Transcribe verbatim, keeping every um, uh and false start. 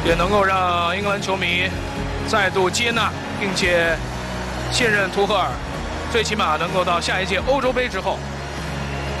也能够让英格兰球迷再度接纳并且信任图赫尔，最起码能够到下一届欧洲杯之后